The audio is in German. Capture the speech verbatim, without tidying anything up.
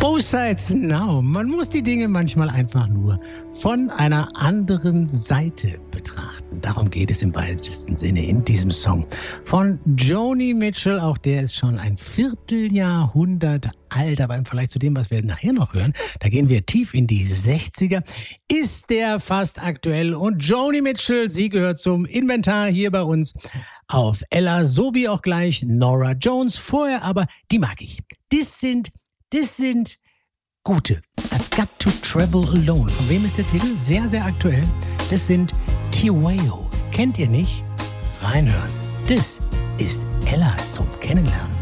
Both Sides Now. Man muss die Dinge manchmal einfach nur von einer anderen Seite betrachten. Darum geht es im weitesten Sinne in diesem Song von Joni Mitchell. Auch der ist schon ein Vierteljahrhundert alt, aber im Vergleich zu dem, was wir nachher noch hören, da gehen wir tief in die sechziger, ist der fast aktuell. Und Joni Mitchell, sie gehört zum Inventar hier bei uns auf Ella, so wie auch gleich Norah Jones. Vorher aber, die mag ich. Das sind, das sind gute. I've Got to Travel Alone. Von wem ist der Titel? Sehr, sehr aktuell. Das sind Tiwayo. Kennt ihr nicht? Reinhören. Das ist Ella zum Kennenlernen.